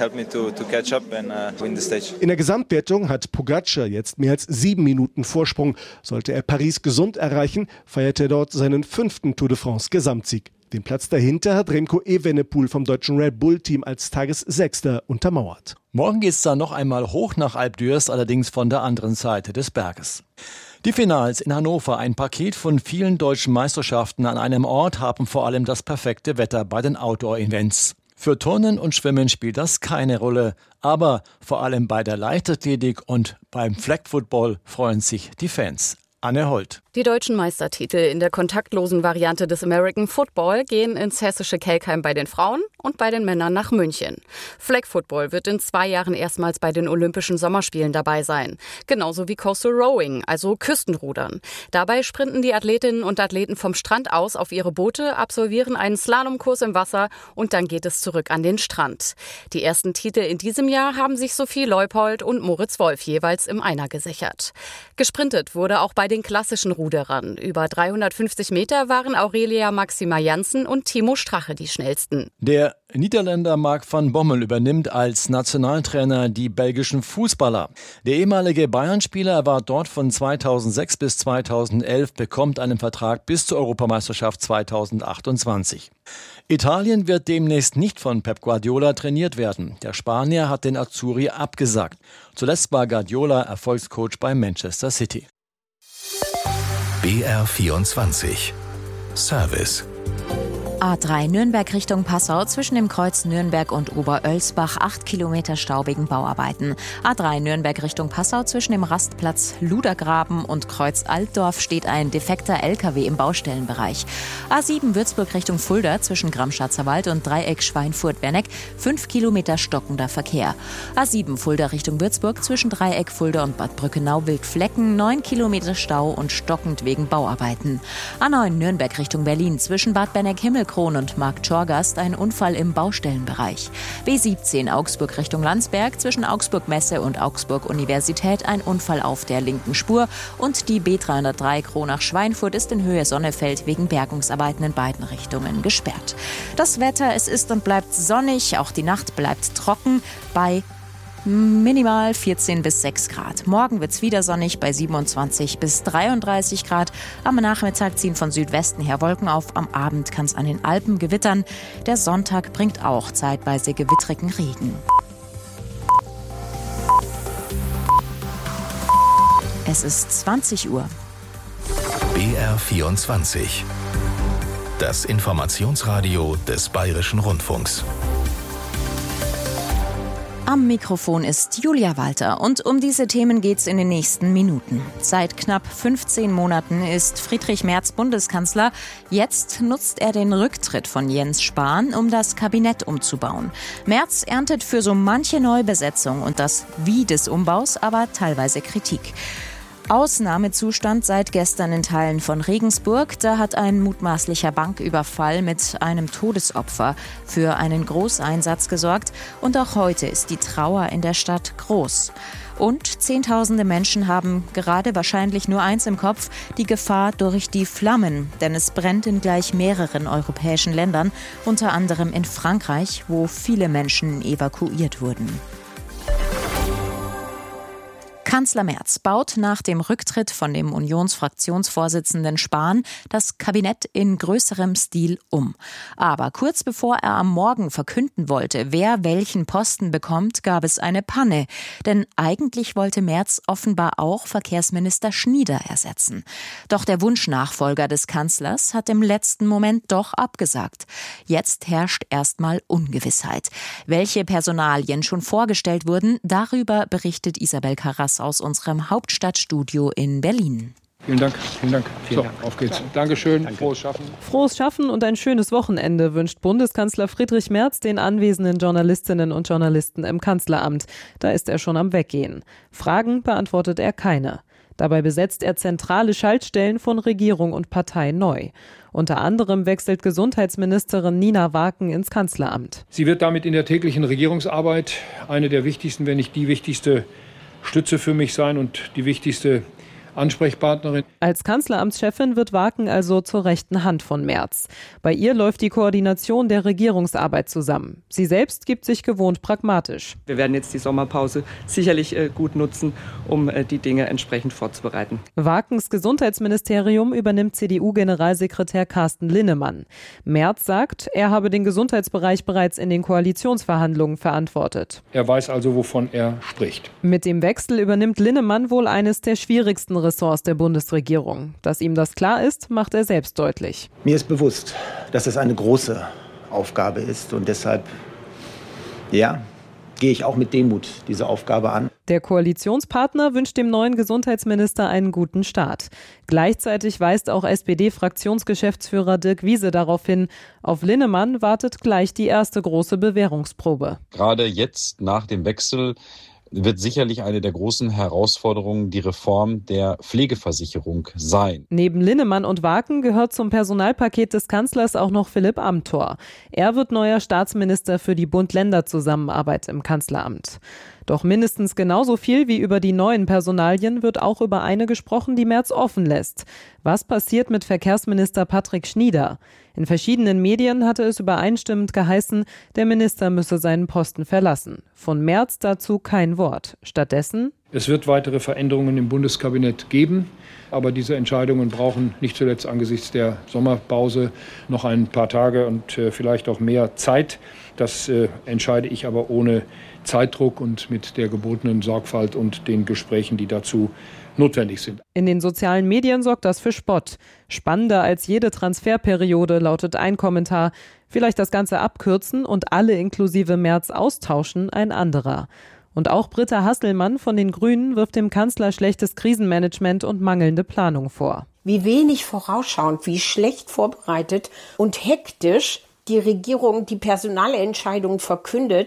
Speaker 24: In der Gesamtwertung hat Pogačar jetzt mehr als 7 Minuten Vorsprung. Sollte er Paris gesund erreichen, feiert er dort seinen 5. Tour de France Gesamtsieg. Den Platz dahinter hat Remco Evenepoel vom deutschen Red Bull Team als Tagessechster untermauert.
Speaker 21: Morgen geht's dann noch einmal hoch nach Alpe d'Huez, allerdings von der anderen Seite des Berges. Die Finals in Hannover, ein Paket von vielen deutschen Meisterschaften an einem Ort, haben vor allem das perfekte Wetter bei den Outdoor-Events. Für Turnen und Schwimmen spielt das keine Rolle, aber vor allem bei der Leichtathletik und beim Flag Football freuen sich die Fans. Anne Holt.
Speaker 27: Die deutschen Meistertitel in der kontaktlosen Variante des American Football gehen ins hessische Kelkheim bei den Frauen und bei den Männern nach München. Flag Football wird in 2 Jahren erstmals bei den Olympischen Sommerspielen dabei sein. Genauso wie Coastal Rowing, also Küstenrudern. Dabei sprinten die Athletinnen und Athleten vom Strand aus auf ihre Boote, absolvieren einen Slalomkurs im Wasser und dann geht es zurück an den Strand. Die ersten Titel in diesem Jahr haben sich Sophie Leupold und Moritz Wolf jeweils im Einer gesichert. Gesprintet wurde auch bei den klassischen Ruderern. Über 350 Meter waren Aurelia Maxima Janssen und Timo Strache die schnellsten.
Speaker 21: Der Niederländer Mark van Bommel übernimmt als Nationaltrainer die belgischen Fußballer. Der ehemalige Bayern-Spieler war dort von 2006 bis 2011, bekommt einen Vertrag bis zur Europameisterschaft 2028. Italien wird demnächst nicht von Pep Guardiola trainiert werden. Der Spanier hat den Azzurri abgesagt. Zuletzt war Guardiola Erfolgscoach bei Manchester City.
Speaker 2: BR24 Service.
Speaker 1: A3 Nürnberg Richtung Passau zwischen dem Kreuz Nürnberg und Oberölsbach 8 Kilometer staubigen Bauarbeiten. A3 Nürnberg Richtung Passau zwischen dem Rastplatz Ludergraben und Kreuz Altdorf steht ein defekter LKW im Baustellenbereich. A7 Würzburg Richtung Fulda zwischen Gramschatzer und Dreieck Schweinfurt-Werneck 5 Kilometer stockender Verkehr. A7 Fulda Richtung Würzburg zwischen Dreieck Fulda und Bad Brückenau-Wildflecken 9 Kilometer Stau und stockend wegen Bauarbeiten. A9 Nürnberg Richtung Berlin zwischen Bad Benneck-Himmelkreuz Kron und Markt Schorgast ein Unfall im Baustellenbereich. B17 Augsburg Richtung Landsberg, zwischen Augsburg-Messe und Augsburg-Universität ein Unfall auf der linken Spur. Und die B303 Kronach-Schweinfurt ist in Höhe Sonnefeld wegen Bergungsarbeiten in beiden Richtungen gesperrt. Das Wetter, es ist und bleibt sonnig, auch die Nacht bleibt trocken bei minimal 14 bis 6 Grad. Morgen wird es wieder sonnig bei 27 bis 33 Grad. Am Nachmittag ziehen von Südwesten her Wolken auf. Am Abend kann es an den Alpen gewittern. Der Sonntag bringt auch zeitweise gewittrigen Regen. Es ist 20 Uhr.
Speaker 2: BR24. Das Informationsradio des Bayerischen Rundfunks.
Speaker 1: Am Mikrofon ist Julia Walter und um diese Themen geht's in den nächsten Minuten. Seit knapp 15 Monaten ist Friedrich Merz Bundeskanzler. Jetzt nutzt er den Rücktritt von Jens Spahn, um das Kabinett umzubauen. Merz erntet für so manche Neubesetzung und das Wie des Umbaus aber teilweise Kritik. Ausnahmezustand seit gestern in Teilen von Regensburg. Da hat ein mutmaßlicher Banküberfall mit einem Todesopfer für einen Großeinsatz gesorgt. Und auch heute ist die Trauer in der Stadt groß. Und Zehntausende Menschen haben gerade wahrscheinlich nur eins im Kopf: die Gefahr durch die Flammen. Denn es brennt in gleich mehreren europäischen Ländern, unter anderem in Frankreich, wo viele Menschen evakuiert wurden. Kanzler Merz baut nach dem Rücktritt von dem Unionsfraktionsvorsitzenden Spahn das Kabinett in größerem Stil um. Aber kurz bevor er am Morgen verkünden wollte, wer welchen Posten bekommt, gab es eine Panne. Denn eigentlich wollte Merz offenbar auch Verkehrsminister Schnieder ersetzen. Doch der Wunschnachfolger des Kanzlers hat im letzten Moment doch abgesagt. Jetzt herrscht erstmal Ungewissheit. Welche Personalien schon vorgestellt wurden, darüber berichtet Isabel Carras aus unserem Hauptstadtstudio in Berlin.
Speaker 4: Vielen Dank. Auf geht's. Dankeschön. Danke. Frohes Schaffen.
Speaker 5: Frohes Schaffen und ein schönes Wochenende wünscht Bundeskanzler Friedrich Merz den anwesenden Journalistinnen und Journalisten im Kanzleramt. Da ist er schon am Weggehen. Fragen beantwortet er keine. Dabei besetzt er zentrale Schaltstellen von Regierung und Partei neu. Unter anderem wechselt Gesundheitsministerin Nina Waken ins Kanzleramt.
Speaker 4: Sie wird damit in der täglichen Regierungsarbeit eine der wichtigsten, wenn nicht die wichtigste Stütze für mich sein und die wichtigste Ansprechpartnerin.
Speaker 5: Als Kanzleramtschefin wird Waken also zur rechten Hand von Merz. Bei ihr läuft die Koordination der Regierungsarbeit zusammen. Sie selbst gibt sich gewohnt pragmatisch.
Speaker 6: Wir werden jetzt die Sommerpause sicherlich gut nutzen, um die Dinge entsprechend vorzubereiten.
Speaker 5: Wakens Gesundheitsministerium übernimmt CDU-Generalsekretär Carsten Linnemann. Merz sagt, er habe den Gesundheitsbereich bereits in den Koalitionsverhandlungen verantwortet.
Speaker 4: Er weiß also, wovon er spricht.
Speaker 5: Mit dem Wechsel übernimmt Linnemann wohl eines der schwierigsten Ressorts der Bundesregierung. Dass ihm das klar ist, macht er selbst deutlich.
Speaker 7: Mir ist bewusst, dass es eine große Aufgabe ist und deshalb, gehe ich auch mit Demut diese Aufgabe an.
Speaker 5: Der Koalitionspartner wünscht dem neuen Gesundheitsminister einen guten Start. Gleichzeitig weist auch SPD-Fraktionsgeschäftsführer Dirk Wiese darauf hin, auf Linnemann wartet gleich die erste große Bewährungsprobe.
Speaker 8: Gerade jetzt nach dem Wechsel wird sicherlich eine der großen Herausforderungen die Reform der Pflegeversicherung sein.
Speaker 5: Neben Linnemann und Waken gehört zum Personalpaket des Kanzlers auch noch Philipp Amthor. Er wird neuer Staatsminister für die Bund-Länder-Zusammenarbeit im Kanzleramt. Doch mindestens genauso viel wie über die neuen Personalien wird auch über eine gesprochen, die Merz offen lässt. Was passiert mit Verkehrsminister Patrick Schnieder? In verschiedenen Medien hatte es übereinstimmend geheißen, der Minister müsse seinen Posten verlassen. Von Merz dazu kein Wort. Stattdessen:
Speaker 4: Es wird weitere Veränderungen im Bundeskabinett geben, aber diese Entscheidungen brauchen nicht zuletzt angesichts der Sommerpause noch ein paar Tage und vielleicht auch mehr Zeit. Das entscheide ich aber ohne Zeitdruck und mit der gebotenen Sorgfalt und den Gesprächen, die dazu notwendig sind.
Speaker 5: In den sozialen Medien sorgt das für Spott. Spannender als jede Transferperiode lautet ein Kommentar. Vielleicht das Ganze abkürzen und alle inklusive Merz austauschen, ein anderer. Und auch Britta Hasselmann von den Grünen wirft dem Kanzler schlechtes Krisenmanagement und mangelnde Planung vor.
Speaker 9: Wie wenig vorausschauend, wie schlecht vorbereitet und hektisch die Regierung die Personalentscheidung verkündet,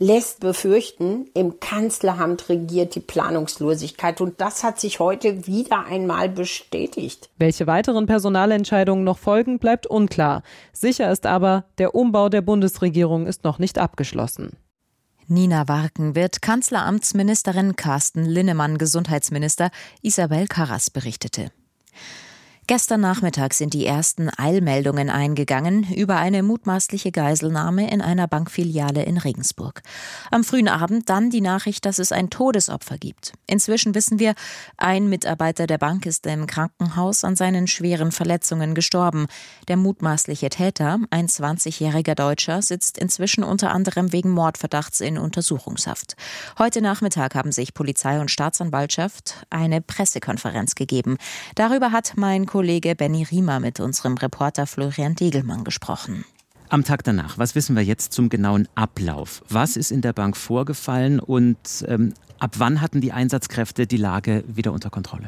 Speaker 9: lässt befürchten, im Kanzleramt regiert die Planungslosigkeit. Und das hat sich heute wieder einmal bestätigt.
Speaker 5: Welche weiteren Personalentscheidungen noch folgen, bleibt unklar. Sicher ist aber, der Umbau der Bundesregierung ist noch nicht abgeschlossen.
Speaker 1: Nina Warken wird Kanzleramtsministerin, Carsten Linnemann Gesundheitsminister, Isabel Karras berichtete. Gestern Nachmittag sind die ersten Eilmeldungen eingegangen über eine mutmaßliche Geiselnahme in einer Bankfiliale in Regensburg. Am frühen Abend dann die Nachricht, dass es ein Todesopfer gibt. Inzwischen wissen wir, ein Mitarbeiter der Bank ist im Krankenhaus an seinen schweren Verletzungen gestorben. Der mutmaßliche Täter, ein 20-jähriger Deutscher, sitzt inzwischen unter anderem wegen Mordverdachts in Untersuchungshaft. Heute Nachmittag haben sich Polizei und Staatsanwaltschaft eine Pressekonferenz gegeben. Darüber hat mein Kollege Benny Riemer mit unserem Reporter Florian Degelmann gesprochen.
Speaker 10: Am Tag danach, was wissen wir jetzt zum genauen Ablauf? Was ist in der Bank vorgefallen und ab wann hatten die Einsatzkräfte die Lage wieder unter Kontrolle?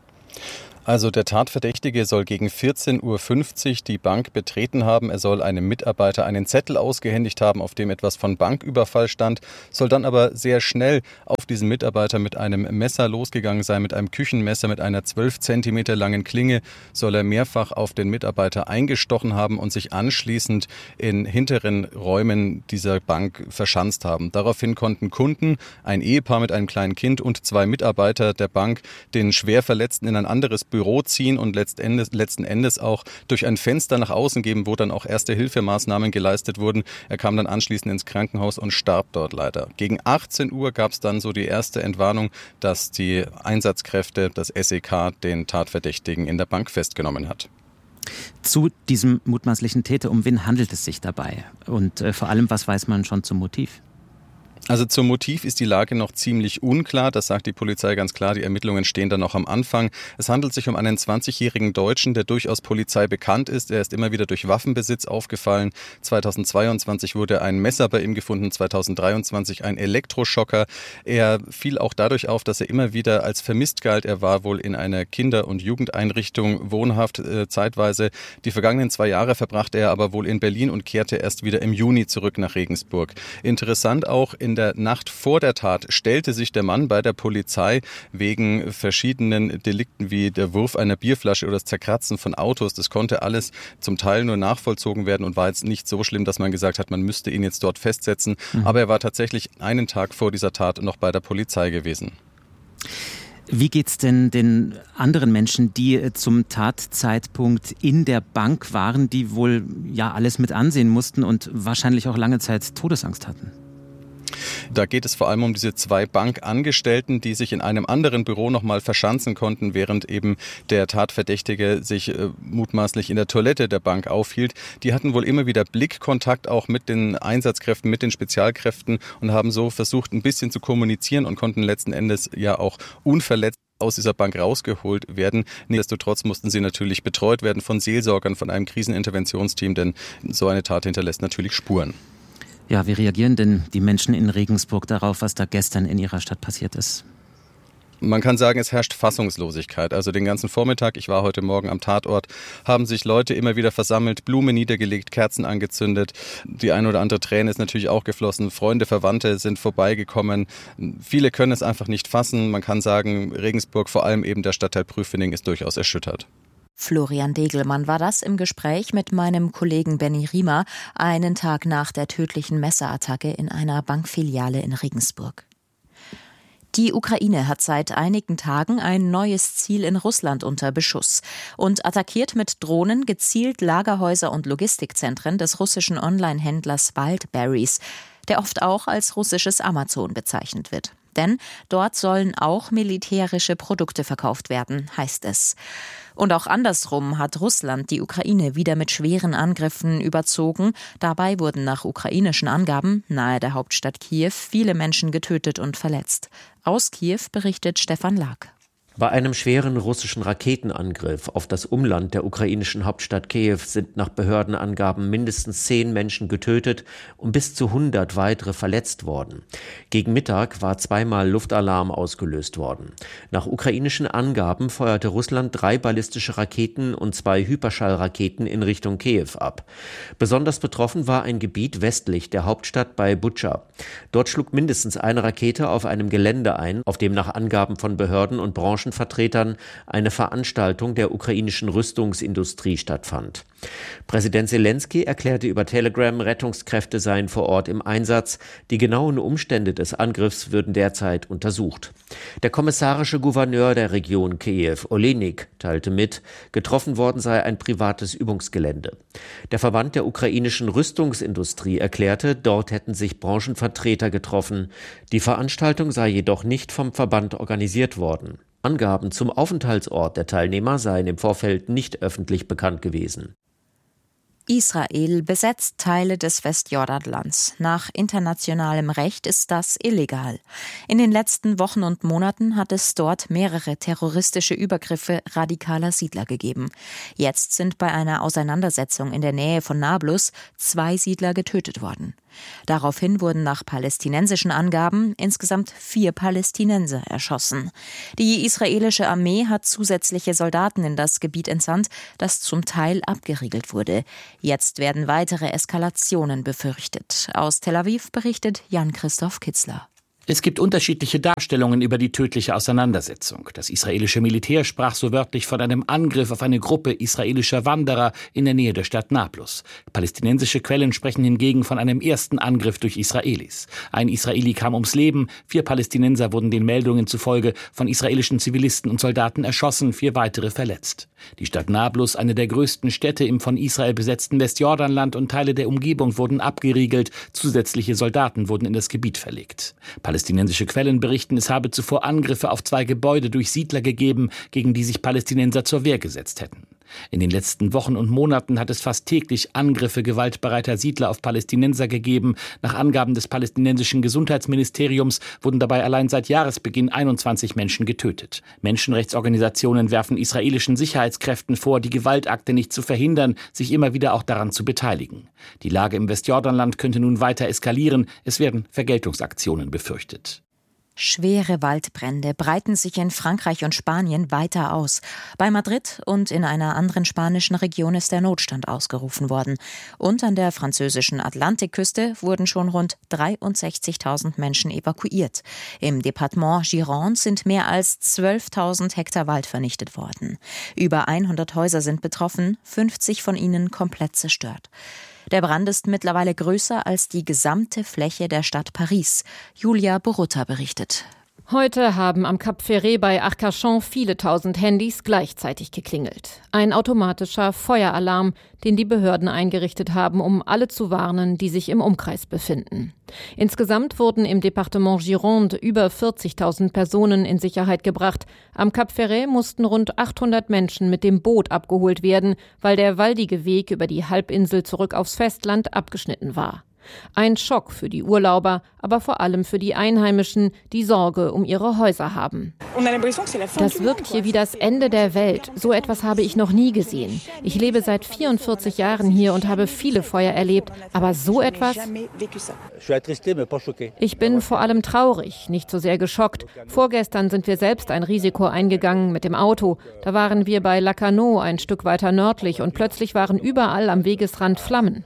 Speaker 11: Also der Tatverdächtige soll gegen 14:50 Uhr die Bank betreten haben. Er soll einem Mitarbeiter einen Zettel ausgehändigt haben, auf dem etwas von Banküberfall stand, soll dann aber sehr schnell auf diesen Mitarbeiter mit einem Messer losgegangen sein, mit einem Küchenmesser, mit einer 12 Zentimeter langen Klinge, soll er mehrfach auf den Mitarbeiter eingestochen haben und sich anschließend in hinteren Räumen dieser Bank verschanzt haben. Daraufhin konnten Kunden, ein Ehepaar mit einem kleinen Kind und 2 Mitarbeiter der Bank den Schwerverletzten in ein anderes Büro ziehen und letzten Endes auch durch ein Fenster nach außen geben, wo dann auch Erste-Hilfemaßnahmen geleistet wurden. Er kam dann anschließend ins Krankenhaus und starb dort leider. Gegen 18 Uhr gab es dann so die erste Entwarnung, dass die Einsatzkräfte, das SEK, den Tatverdächtigen in der Bank festgenommen hat.
Speaker 10: Zu diesem mutmaßlichen Täter, um wen handelt es sich dabei? Und vor allem, was weiß man schon zum Motiv?
Speaker 11: Also zum Motiv ist die Lage noch ziemlich unklar. Das sagt die Polizei ganz klar. Die Ermittlungen stehen da noch am Anfang. Es handelt sich um einen 20-jährigen Deutschen, der durchaus Polizei bekannt ist. Er ist immer wieder durch Waffenbesitz aufgefallen. 2022 wurde ein Messer bei ihm gefunden, 2023 ein Elektroschocker. Er fiel auch dadurch auf, dass er immer wieder als vermisst galt. Er war wohl in einer Kinder- und Jugendeinrichtung wohnhaft zeitweise. Die vergangenen 2 Jahre verbrachte er aber wohl in Berlin und kehrte erst wieder im Juni zurück nach Regensburg. Interessant auch, in der Nacht vor der Tat stellte sich der Mann bei der Polizei wegen verschiedenen Delikten wie der Wurf einer Bierflasche oder das Zerkratzen von Autos. Das konnte alles zum Teil nur nachvollzogen werden und war jetzt nicht so schlimm, dass man gesagt hat, man müsste ihn jetzt dort festsetzen. Aber er war tatsächlich einen Tag vor dieser Tat noch bei der Polizei gewesen.
Speaker 10: Wie geht's denn den anderen Menschen, die zum Tatzeitpunkt in der Bank waren, die wohl ja alles mit ansehen mussten und wahrscheinlich auch lange Zeit Todesangst hatten?
Speaker 11: Da geht es vor allem um diese 2 Bankangestellten, die sich in einem anderen Büro nochmal verschanzen konnten, während eben der Tatverdächtige sich mutmaßlich in der Toilette der Bank aufhielt. Die hatten wohl immer wieder Blickkontakt auch mit den Einsatzkräften, mit den Spezialkräften und haben so versucht, ein bisschen zu kommunizieren und konnten letzten Endes ja auch unverletzt aus dieser Bank rausgeholt werden. Nichtsdestotrotz mussten sie natürlich betreut werden von Seelsorgern, von einem Kriseninterventionsteam, denn so eine Tat hinterlässt natürlich Spuren.
Speaker 10: Ja, wie reagieren denn die Menschen in Regensburg darauf, was da gestern in ihrer Stadt passiert ist?
Speaker 11: Man kann sagen, es herrscht Fassungslosigkeit. Also den ganzen Vormittag, ich war heute Morgen am Tatort, haben sich Leute immer wieder versammelt, Blumen niedergelegt, Kerzen angezündet. Die eine oder andere Träne ist natürlich auch geflossen. Freunde, Verwandte sind vorbeigekommen. Viele können es einfach nicht fassen. Man kann sagen, Regensburg, vor allem eben der Stadtteil Prüfening, ist durchaus erschüttert.
Speaker 1: Florian Degelmann war das im Gespräch mit meinem Kollegen Benny Riemer, einen Tag nach der tödlichen Messerattacke in einer Bankfiliale in Regensburg. Die Ukraine hat seit einigen Tagen ein neues Ziel in Russland unter Beschuss und attackiert mit Drohnen gezielt Lagerhäuser und Logistikzentren des russischen Online-Händlers Wildberries, der oft auch als russisches Amazon bezeichnet wird. Denn dort sollen auch militärische Produkte verkauft werden, heißt es. Und auch andersrum hat Russland die Ukraine wieder mit schweren Angriffen überzogen. Dabei wurden nach ukrainischen Angaben nahe der Hauptstadt Kiew viele Menschen getötet und verletzt. Aus Kiew berichtet Stefan Lag.
Speaker 12: Bei einem schweren russischen Raketenangriff auf das Umland der ukrainischen Hauptstadt Kiew sind nach Behördenangaben mindestens 10 Menschen getötet und bis zu 100 weitere verletzt worden. Gegen Mittag war zweimal Luftalarm ausgelöst worden. Nach ukrainischen Angaben feuerte Russland 3 ballistische Raketen und 2 Hyperschallraketen in Richtung Kiew ab. Besonders betroffen war ein Gebiet westlich der Hauptstadt bei Butscha. Dort schlug mindestens eine Rakete auf einem Gelände ein, auf dem nach Angaben von Behörden und Branchenvertretern eine Veranstaltung der ukrainischen Rüstungsindustrie stattfand. Präsident Selenskyj erklärte über Telegram, Rettungskräfte seien vor Ort im Einsatz. Die genauen Umstände des Angriffs würden derzeit untersucht. Der kommissarische Gouverneur der Region Kiew, Olenik, teilte mit, getroffen worden sei ein privates Übungsgelände. Der Verband der ukrainischen Rüstungsindustrie erklärte, dort hätten sich Branchenvertreter getroffen. Die Veranstaltung sei jedoch nicht vom Verband organisiert worden. Angaben zum Aufenthaltsort der Teilnehmer seien im Vorfeld nicht öffentlich bekannt gewesen.
Speaker 1: Israel besetzt Teile des Westjordanlands. Nach internationalem Recht ist das illegal. In den letzten Wochen und Monaten hat es dort mehrere terroristische Übergriffe radikaler Siedler gegeben. Jetzt sind bei einer Auseinandersetzung in der Nähe von Nablus 2 Siedler getötet worden. Daraufhin wurden nach palästinensischen Angaben insgesamt 4 Palästinenser erschossen. Die israelische Armee hat zusätzliche Soldaten in das Gebiet entsandt, das zum Teil abgeriegelt wurde. Jetzt werden weitere Eskalationen befürchtet. Aus Tel Aviv berichtet Jan-Christoph Kitzler.
Speaker 13: Es gibt unterschiedliche Darstellungen über die tödliche Auseinandersetzung. Das israelische Militär sprach so wörtlich von einem Angriff auf eine Gruppe israelischer Wanderer in der Nähe der Stadt Nablus. Palästinensische Quellen sprechen hingegen von einem ersten Angriff durch Israelis. Ein Israeli kam ums Leben, 4 Palästinenser wurden den Meldungen zufolge von israelischen Zivilisten und Soldaten erschossen, 4 weitere verletzt. Die Stadt Nablus, eine der größten Städte im von Israel besetzten Westjordanland, und Teile der Umgebung wurden abgeriegelt, zusätzliche Soldaten wurden in das Gebiet verlegt. Palästinensische Quellen berichten, es habe zuvor Angriffe auf 2 Gebäude durch Siedler gegeben, gegen die sich Palästinenser zur Wehr gesetzt hätten. In den letzten Wochen und Monaten hat es fast täglich Angriffe gewaltbereiter Siedler auf Palästinenser gegeben. Nach Angaben des palästinensischen Gesundheitsministeriums wurden dabei allein seit Jahresbeginn 21 Menschen getötet. Menschenrechtsorganisationen werfen israelischen Sicherheitskräften vor, die Gewaltakte nicht zu verhindern, sich immer wieder auch daran zu beteiligen. Die Lage im Westjordanland könnte nun weiter eskalieren. Es werden Vergeltungsaktionen befürchtet.
Speaker 1: Schwere Waldbrände breiten sich in Frankreich und Spanien weiter aus. Bei Madrid und in einer anderen spanischen Region ist der Notstand ausgerufen worden. Und an der französischen Atlantikküste wurden schon rund 63.000 Menschen evakuiert. Im Departement Gironde sind mehr als 12.000 Hektar Wald vernichtet worden. Über 100 Häuser sind betroffen, 50 von ihnen komplett zerstört. Der Brand ist mittlerweile größer als die gesamte Fläche der Stadt Paris. Julia Borutta berichtet.
Speaker 14: Heute haben am Cap Ferret bei Arcachon viele tausend Handys gleichzeitig geklingelt. Ein automatischer Feueralarm, den die Behörden eingerichtet haben, um alle zu warnen, die sich im Umkreis befinden. Insgesamt wurden im Departement Gironde über 40.000 Personen in Sicherheit gebracht. Am Cap Ferret mussten rund 800 Menschen mit dem Boot abgeholt werden, weil der waldige Weg über die Halbinsel zurück aufs Festland abgeschnitten war. Ein Schock für die Urlauber, aber vor allem für die Einheimischen, die Sorge um ihre Häuser haben. Das wirkt hier wie das Ende der Welt. So etwas habe ich noch nie gesehen. Ich lebe seit 44 Jahren hier und habe viele Feuer erlebt, aber so etwas? Ich bin vor allem traurig, nicht so sehr geschockt. Vorgestern sind wir selbst ein Risiko eingegangen mit dem Auto. Da waren wir bei Lacanau, ein Stück weiter nördlich, und plötzlich waren überall am Wegesrand Flammen.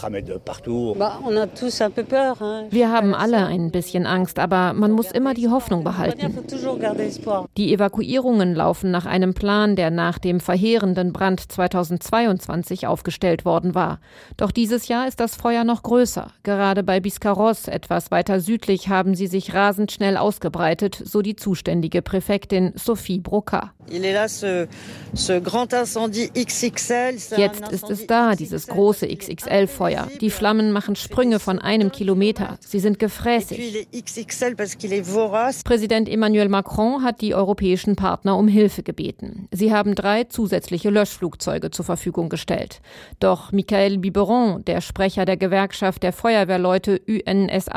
Speaker 14: Wir haben alle ein bisschen Angst, aber man muss immer die Hoffnung behalten. Die Evakuierungen laufen nach einem Plan, der nach dem verheerenden Brand 2022 aufgestellt worden war. Doch dieses Jahr ist das Feuer noch größer. Gerade bei Biscarrosse, etwas weiter südlich, haben sie sich rasend schnell ausgebreitet, so die zuständige Präfektin Sophie Broca. Jetzt ist es da, dieses große XXL-Feuer. Die Flammen machen Sprünge von 1 Kilometer. Sie sind gefräßig. Präsident Emmanuel Macron hat die europäischen Partner um Hilfe gebeten. Sie haben 3 zusätzliche Löschflugzeuge zur Verfügung gestellt. Doch Michael Biberon, der Sprecher der Gewerkschaft der Feuerwehrleute UNSA,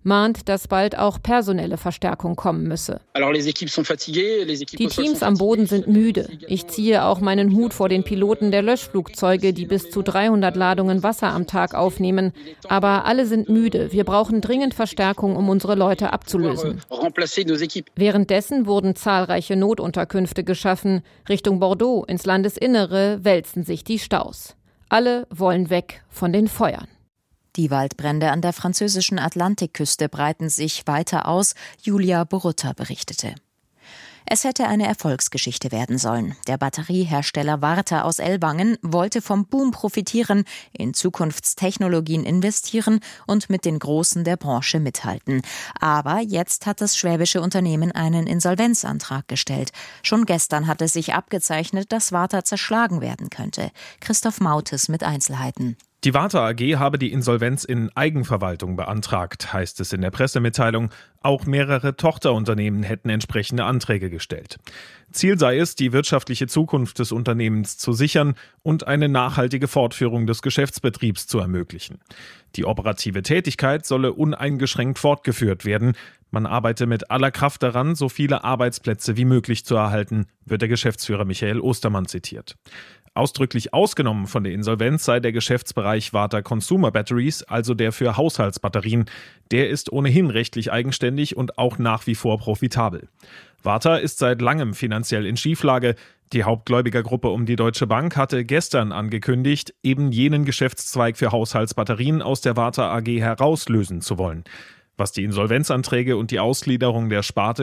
Speaker 14: mahnt, dass bald auch personelle Verstärkung kommen müsse. Die Teams am Boden sind müde. Ich ziehe auch meinen Hut vor den Piloten der Löschflugzeuge, die bis zu 300 Ladungen Wasser am Tag aufnehmen. Aber alle sind müde. Wir brauchen dringend Verstärkung, um unsere Leute abzulösen. Währenddessen wurden zahlreiche Notunterkünfte geschaffen. Richtung Bordeaux ins Landesinnere wälzen sich die Staus. Alle wollen weg von den Feuern.
Speaker 1: Die Waldbrände an der französischen Atlantikküste breiten sich weiter aus, Julia Borutta berichtete. Es hätte eine Erfolgsgeschichte werden sollen. Der Batteriehersteller Varta aus Ellwangen wollte vom Boom profitieren, in Zukunftstechnologien investieren und mit den Großen der Branche mithalten. Aber jetzt hat das schwäbische Unternehmen einen Insolvenzantrag gestellt. Schon gestern hat es sich abgezeichnet, dass Varta zerschlagen werden könnte. Christoph Mautes mit Einzelheiten.
Speaker 15: Die Varta AG habe die Insolvenz in Eigenverwaltung beantragt, heißt es in der Pressemitteilung. Auch mehrere Tochterunternehmen hätten entsprechende Anträge gestellt. Ziel sei es, die wirtschaftliche Zukunft des Unternehmens zu sichern und eine nachhaltige Fortführung des Geschäftsbetriebs zu ermöglichen. Die operative Tätigkeit solle uneingeschränkt fortgeführt werden. Man arbeite mit aller Kraft daran, so viele Arbeitsplätze wie möglich zu erhalten, wird der Geschäftsführer Michael Ostermann zitiert. Ausdrücklich ausgenommen von der Insolvenz sei der Geschäftsbereich Varta Consumer Batteries, also der für Haushaltsbatterien. Der ist ohnehin rechtlich eigenständig und auch nach wie vor profitabel. Varta ist seit langem finanziell in Schieflage. Die Hauptgläubigergruppe um die Deutsche Bank hatte gestern angekündigt, eben jenen Geschäftszweig für Haushaltsbatterien aus der Varta AG herauslösen zu wollen. Was die Insolvenzanträge und die Ausgliederung der Sparte